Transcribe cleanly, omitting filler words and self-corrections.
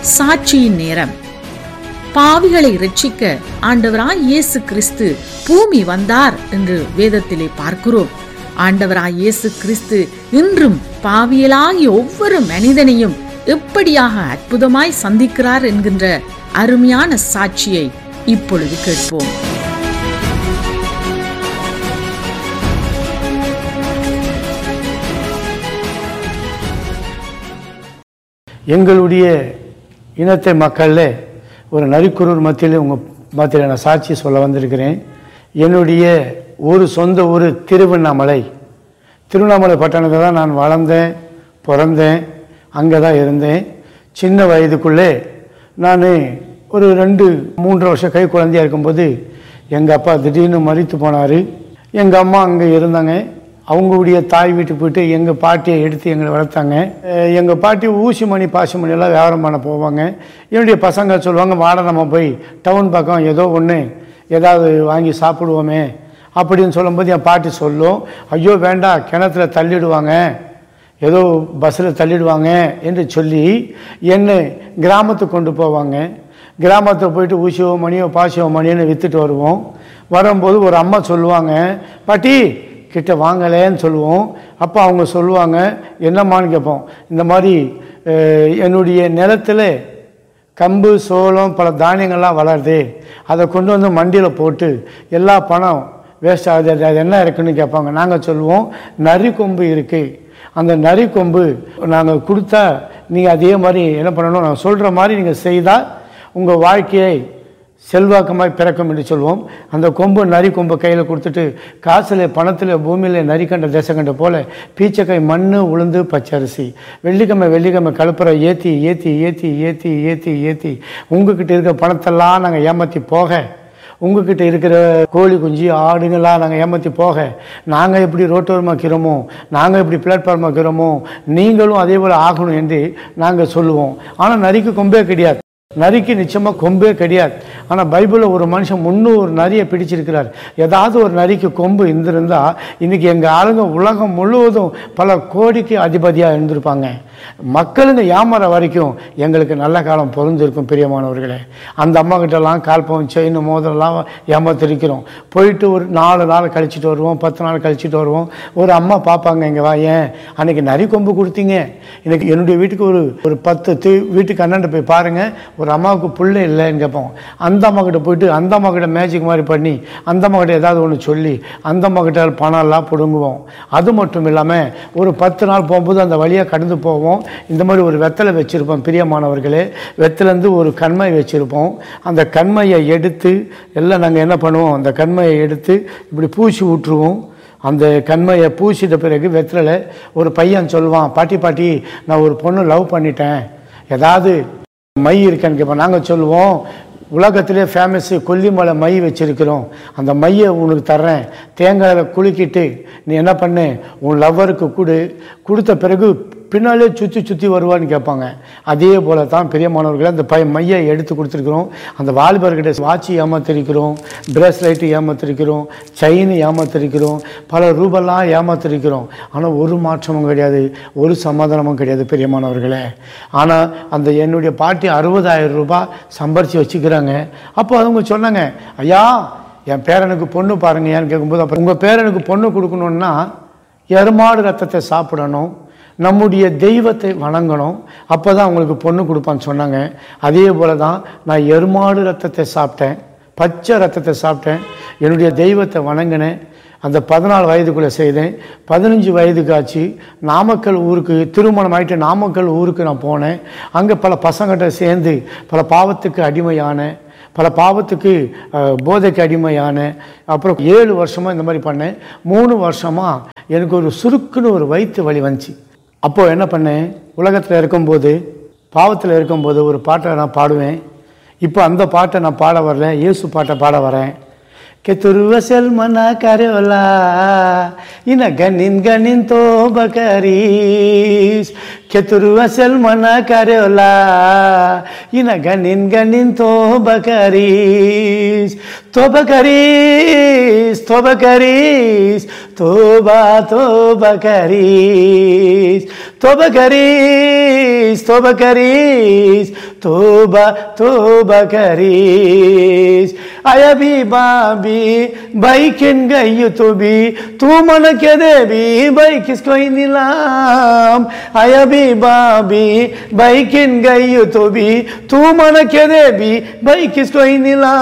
சாட்சியின் நேரம். பாவிகளை இரட்சிக்க ஆண்டவராய் இயேசு கிறிஸ்து பூமி வந்தார் என்று வேதத்திலே பார்க்கிறோம். ஆண்டவராய் இயேசு கிறிஸ்து இன்றும் பாவியலாகிய ஒவ்வொரு மனிதனையும் எப்படியாக அற்புதமாய் சந்திக்கிறார் என்கின்ற அருமையான சாட்சியை இப்பொழுது கேட்போம். எங்களுடைய இனத்தை மக்களில் ஒரு நரிக்குறூர் மத்தியில் உங்கள் மத்தியில் நான் சாட்சி சொல்ல வந்திருக்கிறேன். என்னுடைய சொந்த ஊர் திருவண்ணாமலை பட்டணத்தில் தான் நான் வளர்ந்தேன், பிறந்தேன், அங்கே தான் இருந்தேன். சின்ன வயதுக்குள்ளே நான் ஒரு 2-3 வருஷம் கை குழந்தையாக இருக்கும்போது எங்கள் அப்பா திடீர்னு மரித்து போனார். எங்கள் அம்மா அங்கே இருந்தாங்க. அவங்களுடைய தாய் வீட்டுக்கு போயிட்டு எங்கள் பாட்டியை எடுத்து எங்களை வளர்த்தாங்க. எங்கள் பாட்டி ஊசி மணி பாசி மணியெல்லாம் வியாபாரம் பண்ண போவாங்க. என்னுடைய பசங்க சொல்லுவாங்க, வாட நம்ம போய் டவுன் பக்கம் ஏதோ ஒன்று ஏதாவது வாங்கி சாப்பிடுவோமே அப்படின்னு சொல்லும்போது என் பாட்டி சொல்லும், ஐயோ வேண்டாம், கிணத்துல தள்ளிடுவாங்க, ஏதோ பஸ்ஸில் தள்ளிடுவாங்க என்று சொல்லி என்னை கிராமத்துக்கு கொண்டு போவாங்க. கிராமத்தில் போயிட்டு ஊசியோ மணியோ பாசியோ மணியோன்னு விற்றுட்டு வருவோம். வரும்போது ஒரு அம்மா சொல்லுவாங்க, பாட்டி கிட்ட வாங்கலேன்னு சொல்லுவோம். அப்போ அவங்க சொல்லுவாங்க, என்னம்மான்னு கேட்போம். இந்த மாதிரி என்னுடைய நிலத்தில் கம்பு சோளம் பல தானியங்கள்லாம் வளருது, அதை கொண்டு வந்து மண்டியில் போட்டு எல்லா பணம் வேஸ்ட் ஆகுது, அது என்ன இருக்குன்னு கேட்பாங்க. நாங்கள் சொல்லுவோம், நரி கொம்பு இருக்குது, அந்த நரி கொம்பு நாங்கள் கொடுத்தா நீங்கள் அதே மாதிரி என்ன பண்ணணும், நாங்கள் சொல்கிற மாதிரி நீங்கள் செய்தால் உங்கள் வாழ்க்கையை செல்வாக்கமாய் பிறக்கும் என்று சொல்வோம். அந்த கொம்பு நரி கொம்பை கையில் கொடுத்துட்டு காசில் பணத்தில் பூமியில் நரி கண்ட தேசக்கண்ட போல் பீச்சக்காய் மண் உளுந்து பச்சரிசி வெள்ளிக்கிழமை கலப்புற ஏற்றி ஏற்றி ஏற்றி ஏற்றி ஏற்றி ஏற்றி உங்ககிட்ட இருக்கிற பணத்தெல்லாம் நாங்கள் ஏமாற்றி போக, உங்ககிட்ட இருக்கிற கோழி குஞ்சு ஆடுங்களாம் நாங்கள் ஏமாற்றி போக, நாங்கள் எப்படி ரோட்டோரமாக்கிறோமோ, நாங்கள் எப்படி பிளாட்ஃபார்மாக்கிறோமோ, நீங்களும் அதே போல் ஆகணும் என்று நாங்கள் சொல்லுவோம். ஆனால் நரிக்கு கொம்பே கிடையாது, நரிக்கு நிச்சயமாக கொம்பே கிடையாது. ஆனால் பைபிளில் ஒரு மனுஷன் 300 நரியை பிடிச்சிருக்கிறார். ஏதாவது ஒரு நரிக்கு கொம்பு இருந்திருந்தால் இன்றைக்கி எங்கள் ஆளுங்க உலகம் முழுவதும் பல கோடிக்கு அதிபதியாக இருந்திருப்பாங்க. மக்களுங்க ஏமாற வரைக்கும் எங்களுக்கு நல்ல காலம் பொருந்திருக்கும். பிரியமானவர்களே, அந்த அம்மா கிட்டலாம் கால்பம் செயின் மோதலாம் ஏமாத்திருக்கிறோம். போயிட்டு ஒரு 4 நாள் கழிச்சிட்டு வருவோம், 10 நாள் கழிச்சிட்டு வருவோம். ஒரு அம்மா பார்ப்பாங்க, இங்கே வா, ஏன் அன்றைக்கி நரி கொம்பு கொடுத்தீங்க, இன்றைக்கி என்னுடைய வீட்டுக்கு ஒரு 10 வீட்டுக்கு அண்ணன் போய் பாருங்கள், ஒரு அம்மாவுக்கு புள்ள இல்லைன்னு கேட்போம். அந்த அம்மா கிட்ட போயிட்டு அந்த அம்மா கிட்ட மேஜிக் மாதிரி பண்ணி அந்த அம்மா கிட்ட ஏதாவது ஒன்று சொல்லி அந்த அம்மா கிட்ட பணம் எல்லாம் பிடுங்குவோம். அது மட்டும் இல்லாமல் ஒரு 10 நாள் போகும்போது அந்த வழியாக கடந்து போவோம். இந்த மாதிரி ஒரு வெத்தலை வச்சுருப்போம். பிரியமானவர்களே, வெத்திலேருந்து ஒரு கண்மை வச்சுருப்போம். அந்த கண்மையை எடுத்து எல்லாம் நாங்கள் என்ன பண்ணுவோம், அந்த கண்மையை எடுத்து இப்படி பூசி விட்டுருவோம். அந்த கண்மையை பூசிட்ட பிறகு வெத்தில ஒரு பையன் சொல்லுவான், பாட்டி நான் ஒரு பொண்ணு லவ் பண்ணிட்டேன், ஏதாவது மை இருக்கான்னு கேட்போம். நாங்கள் சொல்லுவோம், உலகத்திலே ஃபேமஸ்ஸு கொல்லிமலை மை வச்சுருக்கிறோம், அந்த மையை உனக்கு தர்றேன், தேங்காயில் குலுக்கிட்டு நீ என்ன பண்ணு, உன் லவ்வருக்கு கொடுத்த பிறகு பின்னாலே சுற்றி வருவான்னு கேட்பாங்க. அதே போல தான் பிரியமானவர்களை அந்த மையை எடுத்து கொடுத்துருக்குறோம். அந்த வாலிபர்கிட்ட வாட்சி ஏமாத்திருக்கிறோம், பிரேஸ்லைட்டு ஏமாத்திருக்கிறோம், செயின் ஏமாத்திருக்கிறோம், பல ரூபெல்லாம் ஏமாத்திருக்கிறோம். ஆனால் ஒரு மாற்றமும் கிடையாது, ஒரு சமாதானமும் கிடையாது பிரியமானவர்களே. ஆனால் அந்த என்னுடைய பாட்டி 60,000 ரூபாய் சம்பாரித்து வச்சுக்கிறாங்க. அப்போ அவங்க சொன்னாங்க, ஐயா என் பேரனுக்கு பொண்ணு பாருங்க ஏன்னு கேட்கும்போது, அப்புறம் உங்கள் பேரனுக்கு பொண்ணு கொடுக்கணுன்னா எருமாடு ரத்தத்தை சாப்பிடணும், நம்முடைய தெய்வத்தை வணங்கணும், அப்போ தான் அவங்களுக்கு பொண்ணு கொடுப்பான்னு சொன்னாங்க. அதே போல் தான் நான் எருமாடு ரத்தத்தை சாப்பிட்டேன், பச்சை ரத்தத்தை சாப்பிட்டேன், என்னுடைய தெய்வத்தை வணங்கினேன். அந்த 14 வயதுக்குள்ளே செய்தேன். 15 வயதுக்கு ஆச்சு, நாமக்கல் ஊருக்கு திருமணம் ஆகிட்டு நாமக்கல் ஊருக்கு நான் போனேன். அங்கே பல பசங்கிட்ட சேர்ந்து பல பாவத்துக்கு அடிமையான, பல பாவத்துக்கு போதைக்கு அடிமையான. அப்புறம் 7 வருஷமாக இந்த மாதிரி பண்ணேன். 3 வருஷமாக எனக்கு ஒரு சுருக்குன்னு ஒரு வயிற்று வலி வந்துச்சு. அப்போது என்ன பண்ணேன், உலகத்தில் இருக்கும்போது பாவத்தில் இருக்கும்போது ஒரு பாட்டை நான் பாடுவேன். இப்போ அந்த பாட்டை நான் பாட வரல, இயேசு பாட்டை பாட வரேன். que tu ruasel mana kareola ina ganin to bakaris keturua sel mana kareola ina ganin toba karis toba karis toba karis toba toba karis toba karis toba karis toba toba karis ayabi babi baikin gayu tobi tu mana kedebi baikis koi nilam ayabi babi baikin gayu tobi tu mana kedebi baikis koi nilam